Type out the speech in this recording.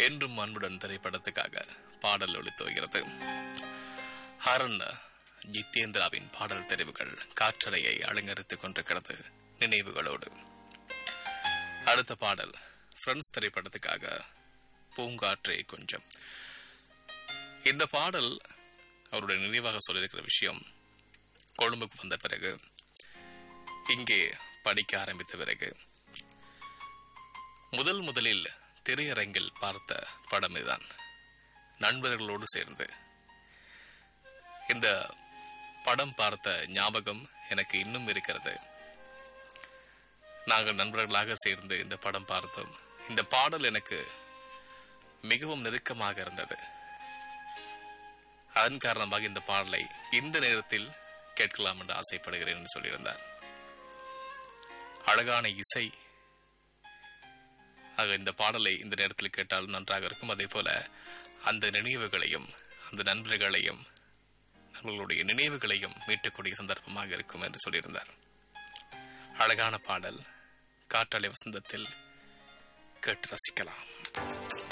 என்றும் அன்புடன் திரைப்படத்துக்காக பாடல் ஒலித்துகிறது. ஹரன் ஜித்தேந்திராவின் பாடல் தெரிவுகள் காற்றலையை அலங்கரித்துக் கொண்டிருக்கிறது நினைவுகளோடு. அடுத்த பாடல் ஃப்ரெண்ட்ஸ் திரைப்படத்துக்காக பூங்காற்றே கொஞ்சம். இந்த பாடல் அவருடைய நினைவாக சொல்லியிருக்கிற விஷயம், கொழும்புக்கு வந்த பிறகு, இங்கே படிக்க ஆரம்பித்த பிறகு முதலில் திரையரங்கில் பார்த்த படம் இதுதான். நண்பர்களோடு சேர்ந்து இந்த படம் பார்த்த ஞாபகம் எனக்கு இன்னும் இருக்கிறது. நாங்கள் நண்பர்களாக சேர்ந்து இந்த படம் பார்த்தோம். இந்த பாடல் எனக்கு மிகவும் நெருக்கமாக இருந்தது. அதன் காரணமாக இந்த பாடலை இந்த நேரத்தில் கேட்கலாம் என்று ஆசைப்படுகிறேன் என்று சொல்லியிருந்தார். அழகான இசை. ஆக இந்த பாடலை இந்த நேரத்தில் கேட்டால் நன்றாக இருக்கும். அதே போல அந்த நினைவுகளையும் அந்த நண்பர்களையும் நம்மளுடைய நினைவுகளையும் மீட்டக்கூடிய சந்தர்ப்பமாக இருக்கும் என்று சொல்லியிருந்தார். அழகான பாடல் காற்றலை வசந்தத்தில் கேட்டு ரசிக்கலாம்.